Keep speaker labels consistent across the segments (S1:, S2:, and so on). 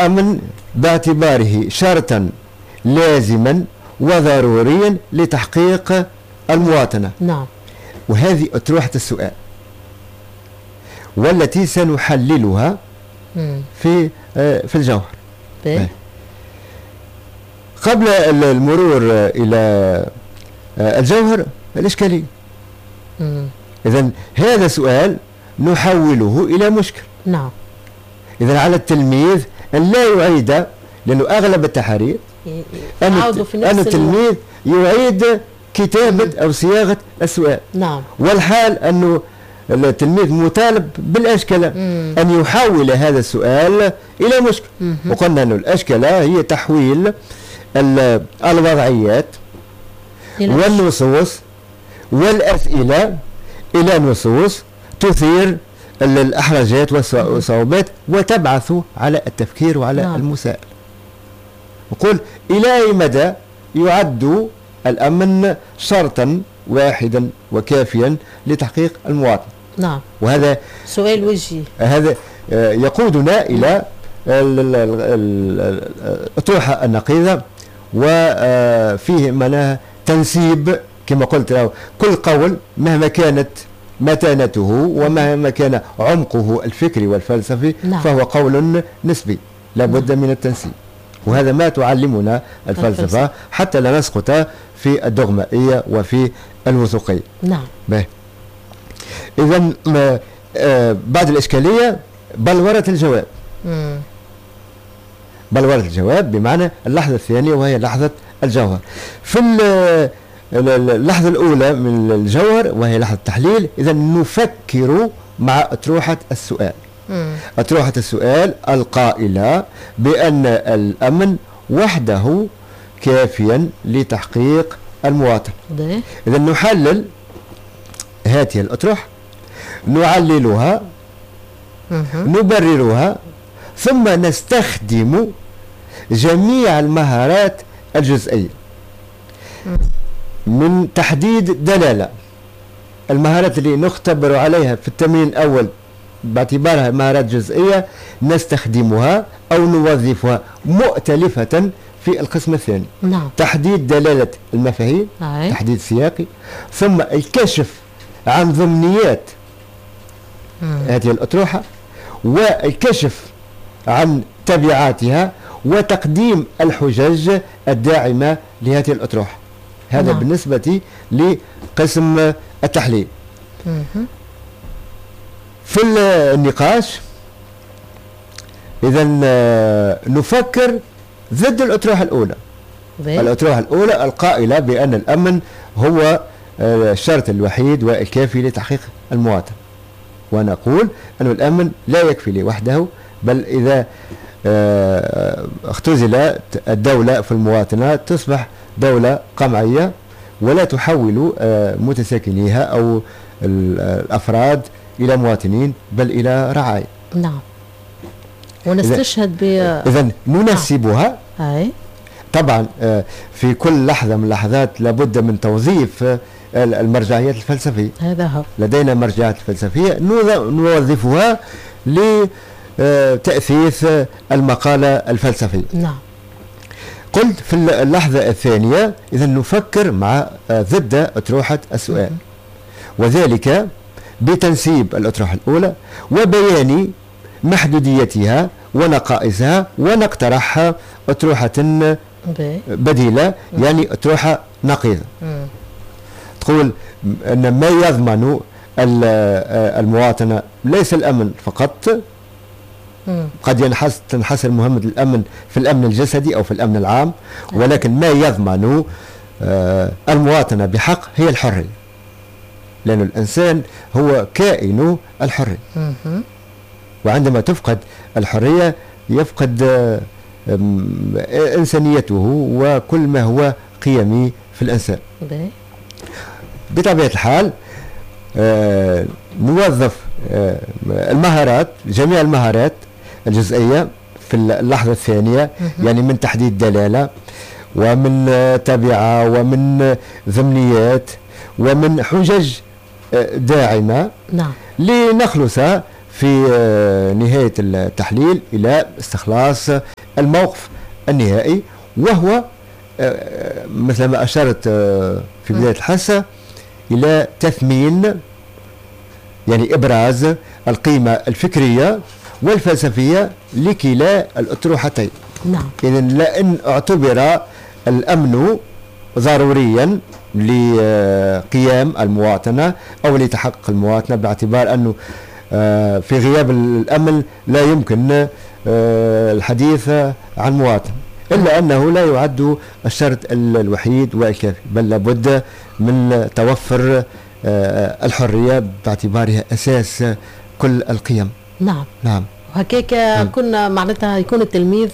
S1: الأمن باعتباره شرطا لازما وضروريا لتحقيق المواطنة.
S2: نعم.
S1: وهذه أطروحة السؤال والتي سنحللها في الجوهر. قبل المرور إلى الجوهر الإشكالية. إذن هذا سؤال نحوله إلى مشكل.
S2: نعم.
S1: إذن على التلميذ أن لا يعيد، لأنه أغلب التحرير أن التلميذ يعيد كتابة أو صياغة السؤال.
S2: نعم.
S1: والحال أنه التلميذ مطالب بالأشكلة أن يحول هذا السؤال إلى مشكل. وقلنا أن الأشكلة هي تحويل الوضعيات والنصوص والأسئلة إلى نصوص تثير الأحرجات والصعوبات وتبعث على التفكير وعلى المسائل. نقول إلى أي مدى يعد الأمن شرطا واحدا وكافيا لتحقيق المواطن؟
S2: نعم.
S1: وهذا
S2: سؤال وجهي.
S1: هذا يقودنا إلى الأطروحة النقيضة، وفيه معناها تنسيب كما قلت له كل قول مهما كانت متانته ومهما كان عمقه الفكري والفلسفي فهو قول نسبي لابد من التنسيب. وهذا ما تعلمنا الفلسفة حتى لا نسقط في الدغمائية وفي الوثوقية.
S2: نعم.
S1: إذن بعد الإشكالية بلورة الجواب. بلورة الجواب بمعنى اللحظة الثانية وهي لحظة الجوهر. في اللحظة الأولى من الجوهر وهي لحظة التحليل، إذن نفكر مع أطروحة السؤال. أطروحة السؤال القائلة بأن الأمن وحده كافيا لتحقيق المواطن. إذن نحلل هذه الأطروحة، نعللها، نبررها، ثم نستخدم جميع المهارات الجزئية من تحديد دلالة. المهارات اللي نختبر عليها في التمرين الأول باعتبارها مهارات جزئية نستخدمها أو نوظفها مؤتلفة في القسم الثاني.
S2: نعم.
S1: تحديد دلالة المفاهيم، تحديد سياقي، ثم الكشف عن ضمنيات هذه الأطروحة، والكشف عن تبعاتها، وتقديم الحجج الداعمة لهذه الأطروحة. هذا بالنسبة لقسم التحليل. في النقاش إذن نفكر ضد الأطروحة الأولى. الأطروحة الأولى القائلة بأن الأمن هو الشرط الوحيد والكافي لتحقيق المواطن، ونقول أن الأمن لا يكفي لوحده، بل إذا اختزلت الدولة في المواطنات تصبح دولة قمعية ولا تحول متساكنيها أو الأفراد إلى مواطنين بل إلى رعاية.
S2: نعم. ونستشهد
S1: إذن ننسبها. طبعا في كل لحظة من اللحظات لابد من توظيف المرجعيات الفلسفية.
S2: هذا هو. لدينا
S1: مرجعيات فلسفية نوظفها لتأثيث المقالة الفلسفية.
S2: نعم.
S1: قلت في اللحظة الثانية إذا نفكر مع ضد أطروحة السؤال، وذلك بتنسيب الأطروحة الأولى وبيان محدوديتها ونقائصها، ونقترح أطروحة بديلة يعني أطروحة نقيضة. تقول أن ما يضمن المواطنة ليس الأمن فقط، قد تنحصر مهمة الأمن في الأمن الجسدي أو في الأمن العام، ولكن ما يضمن المواطنة بحق هي الحرية، لأن الإنسان هو كائن الحرية، وعندما تفقد الحرية يفقد إنسانيته وكل ما هو قيمي في الإنسان. بطبيعة الحال نوظف المهارات، جميع المهارات الجزئية في اللحظة الثانية، يعني من تحديد دلالة ومن تبعة ومن ضمنيات ومن حجج داعمة،
S2: نعم،
S1: لنخلص في نهاية التحليل إلى استخلاص الموقف النهائي، وهو مثل ما أشرت في بداية الحصة إلى تثمين، يعني إبراز القيمة الفكرية والفلسفية لكلا الأطروحتين.
S2: نعم.
S1: إذن لأن اعتبر الأمن ضروريا لقيام المواطنة أو لتحقق المواطنة، باعتبار أنه في غياب الأمن لا يمكن الحديث عن مواطن، إلا أنه لا يعد الشرط الوحيد والكافي، بل لابد من توفر الحرية باعتبارها أساس كل القيم.
S2: نعم.
S1: نعم.
S2: وهكاك كنا معناتها يكون التلميذ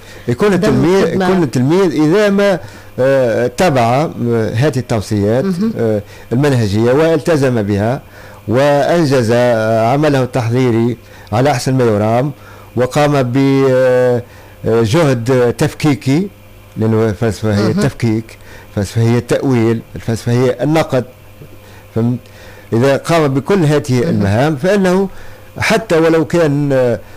S1: إذا ما تبع هذه التوصيات المنهجية والتزم بها وأنجز عمله التحضيري على أحسن ما يرام، وقام بجهد تفكيكي، لأنه الفلسفة هي التفكيك، الفلسفة هي التأويل، الفلسفة هي النقد. إذا قام بكل هذه المهام فإنه حتى ولو كان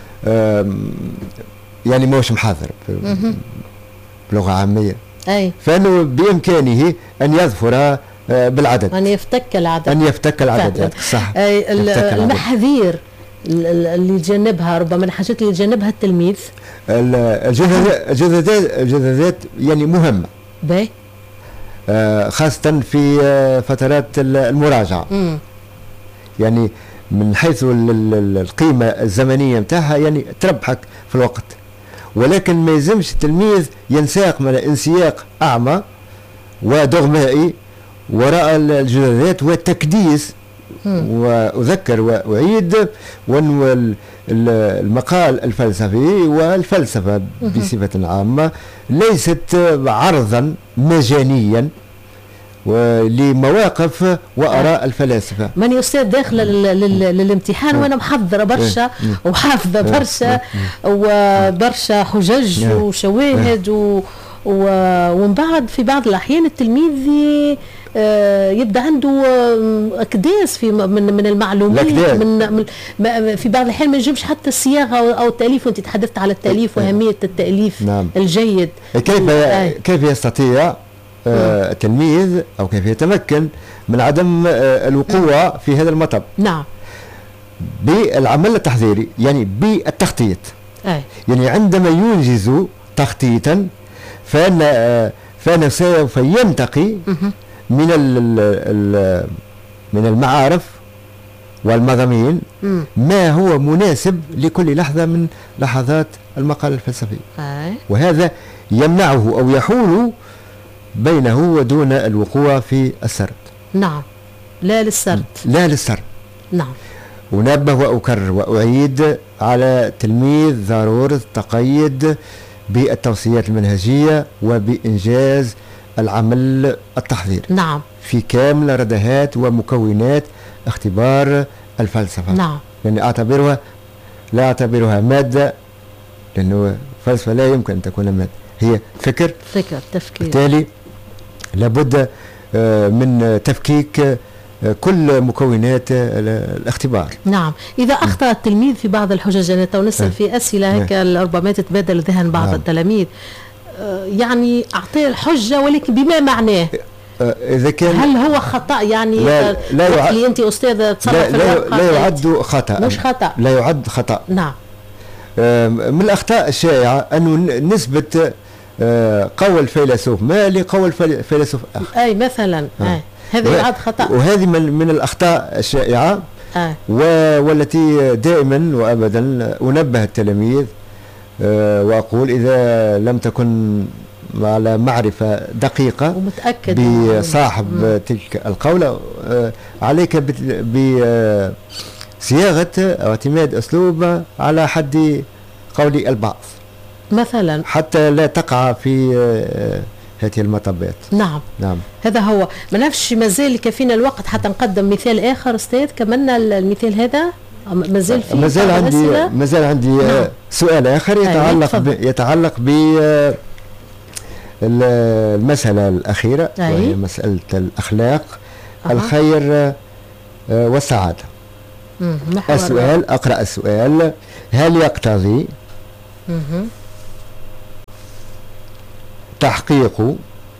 S1: يعني موش محاضر بلغة عامية، فإنه بإمكانه أن يظفر بالعدد،
S2: أن يفتك العدد.
S1: صح.
S2: المحاذير اللي يتجنبها، ربما الحاجات اللي يتجنبها التلميذ،
S1: الجذاذات يعني مهمة، خاصة في فترات المراجعة. يعني من حيث القيمة الزمنية متاعها يعني تربحك في الوقت، ولكن ما يلزمش التلميذ ينساق من انسياق أعمى ودغمائي وراء الجذاذات والتكديس. وأذكر وأعيد وأن المقال الفلسفي والفلسفة بصفة عامة ليست عرضا مجانيا لمواقف وآراء الفلاسفة.
S2: من أستاذ داخل للامتحان وأنا محضرة برشا وحافظة برشا وبرشا حجج وشواهد ومن بعد في بعض الأحيان التلميذ يبدأ عنده أكداس في من المعلومات، في بعض الأحيان ما يجيبش حتى الصياغة أو التأليف، وأنت تحدثت على التأليف وأهمية التأليف الجيد.
S1: كيف يستطيع التلميذ أو كيف يتمكن من عدم الوقوع في هذا المطب؟
S2: نعم.
S1: بالعمل التحضيري، يعني بالتخطيط. يعني عندما ينجز تخطيطا فإنه سوف ينتقي من المعارف والمضامين ما هو مناسب لكل لحظة من لحظات المقال الفلسفي. وهذا يمنعه أو يحول بينه ودون الوقوع في السرد.
S2: نعم. لا للسرد. نعم.
S1: أنبه وأكرر وأعيد على التلميذ ضرورة التقيد بالتوصيات المنهجية وبإنجاز العمل التحضيري.
S2: نعم.
S1: في كامل ردهات ومكونات اختبار الفلسفة.
S2: نعم.
S1: يعني لا أعتبرها مادة، لأنه الفلسفة لا يمكن أن تكون مادة، هي فكر
S2: تفكير.
S1: بالتالي لابد من تفكيك كل مكونات الاختبار.
S2: نعم. إذا أخطأ التلميذ في بعض الحجج، أنا نسأل في أسئلة هيك ربما تتبادل ذهن بعض التلاميذ، يعني أعطيه الحجة ولكن بما معناه،
S1: إذا كان
S2: هل هو خطأ؟ يعني لا أنت أستاذ تصرف
S1: لا يعد خطأ،
S2: مش خطأ،
S1: لا يعد خطأ.
S2: نعم.
S1: من الأخطاء الشائعة أنه نسبة قول الفيلسوف ما لقول فيلسوف آخر.
S2: مثلا هذا يعد خطأ،
S1: وهذه من الأخطاء الشائعة والتي دائما وأبدا أنبه التلاميذ وأقول إذا لم تكن على معرفة دقيقة
S2: ومتأكد
S1: بصاحب تلك القولة، عليك بصياغة أو اعتماد أسلوب على حد قول البعض
S2: مثلا، حتى
S1: لا تقع في هذه المطبات.
S2: نعم. هذا هو. ما نعرفش مازال يكفينا الوقت حتى نقدم مثال آخر أستاذ، كمان المثال هذا
S1: مازال عندي سؤال آخر يتعلق ب المسألة الأخيرة، وهي مسألة الأخلاق، الخير والسعادة. السؤال، أقرأ السؤال: هل يقتضي تحقيق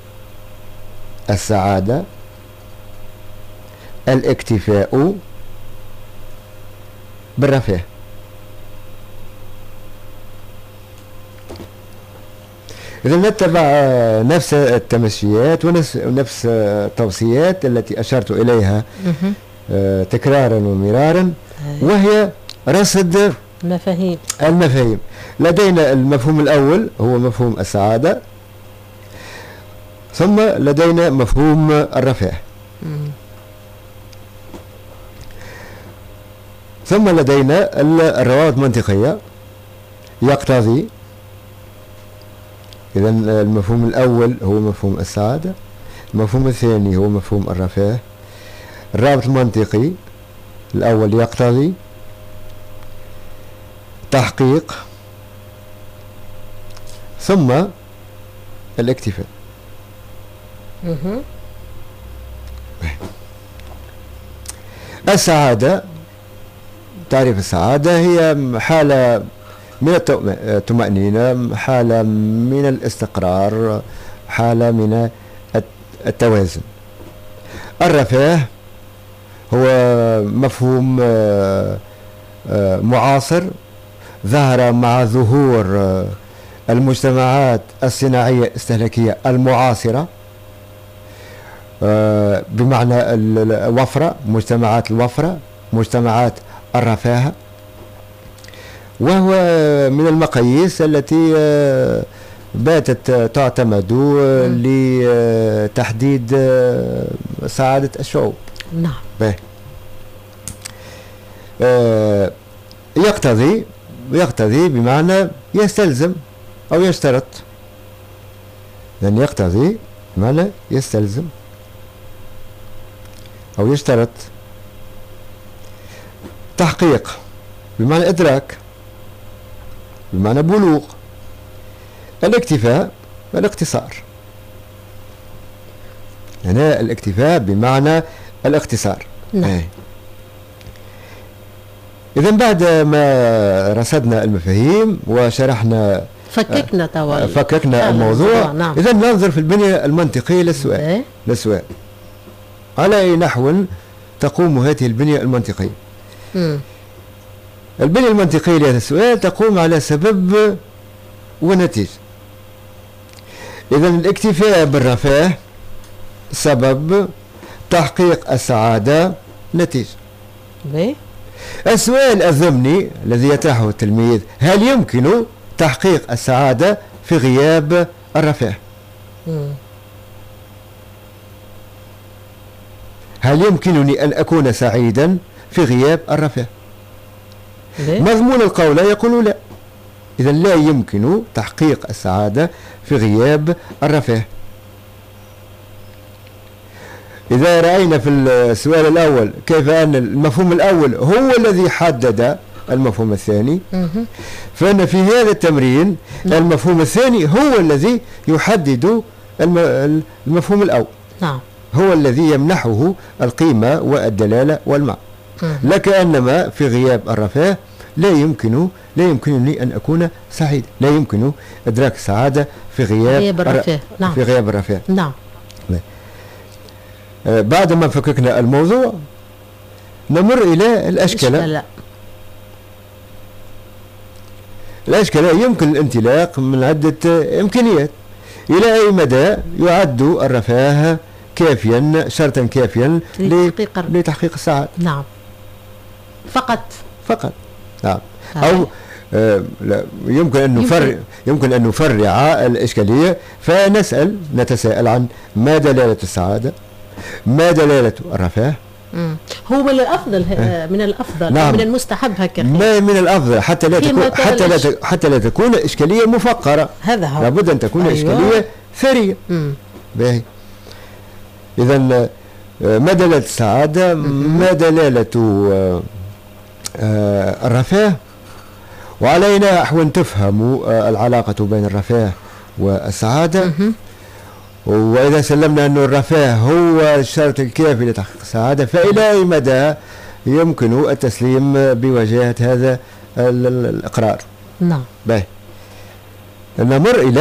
S1: السعادة الاكتفاء بالرفاه؟ إذا نتبع نفس التمشيات ونفس التوصيات التي أشرت إليها تكرارا ومرارا، وهي رصد المفاهيم. لدينا المفهوم الأول هو مفهوم السعادة، ثم لدينا مفهوم الرفاه، ثم لدينا الروابط المنطقية يقتضي. إذا المفهوم الأول هو مفهوم السعادة، المفهوم الثاني هو مفهوم الرفاه، الرابط المنطقي الأول يقتضي تحقيق ثم الاكتفاء. السعادة، تعريف السعادة هي حالة من الطمأنينة، حالة من الاستقرار، حالة من التوازن. الرفاه هو مفهوم معاصر ظهر مع ظهور المجتمعات الصناعية الاستهلاكية المعاصرة، بمعنى الوفرة، مجتمعات الوفرة، مجتمعات الرفاه، وهو من المقاييس التي باتت تعتمد لتحديد سعادة الشعوب.
S2: نعم.
S1: يقتضي بمعنى يستلزم أو يشترط، يعني يقتضي بمعنى يستلزم أو يشترط. تحقيق بمعنى إدراك، بمعنى بلوغ. الاكتفاء الاختصار، هنا الاكتفاء بمعنى الاختصار.
S2: نعم.
S1: إذا بعد ما رصدنا المفاهيم وشرحنا فككنا الموضوع،
S2: نعم.
S1: إذا ننظر في البنية المنطقية للسؤال. على أي نحو تقوم هذه البنية المنطقية؟ البنية المنطقية لهذا السؤال تقوم على سبب ونتيجة. إذا الاكتفاء بالرفاه سبب، تحقيق السعادة نتيجة. السؤال الضمني الذي يطرحه التلميذ: هل يمكن تحقيق السعادة في غياب الرفاه؟ هل يمكنني أن أكون سعيدا في غياب الرفاه؟ مضمون القول يقول لا. إذا لا يمكن تحقيق السعادة في غياب الرفاه. إذا رأينا في السؤال الأول كيف أن المفهوم الأول هو الذي حدد المفهوم الثاني، فإن في هذا التمرين المفهوم الثاني هو الذي يحدد المفهوم الأول.
S2: نعم.
S1: هو الذي يمنحه القيمة والدلالة والمعنى. لكأنما في غياب الرفاه لا يمكنني أن أكون سعيد، لا يمكن إدراك السعادة في غياب الرفاه.
S2: نعم.
S1: في غياب الرفاه.
S2: نعم.
S1: بعد ما فككنا الموضوع نمر إلى الأشكالة. الأشكالة يمكن الانطلاق من عدة إمكانيات. إلى أي مدى يعد الرفاه كافيا، شرطا كافيا لتحقيق السعادة؟
S2: نعم. فقط.
S1: نعم. أو يمكن أن نفرع الإشكالية فنتساءل عن ما دلالة السعادة، ما دلالة الرفاه.
S2: هو من الأفضل
S1: نعم.
S2: من المستحب هكذا،
S1: ما من الأفضل حتى لا تكون إشكالية مفقرة.
S2: هذا هو،
S1: لابد أن تكون إشكالية ثرية. باهي. إذا ما دلالة السعادة، ما دلالة الرفاه، وعلينا أحوال تفهم العلاقة بين الرفاه والسعادة. وإذا سلمنا أن الرفاه هو الشرط الكافي لتحقيق السعادة، فإلى أي مدى يمكن التسليم بواجهة هذا الإقرار.
S2: نعم.
S1: باهي نمر إلى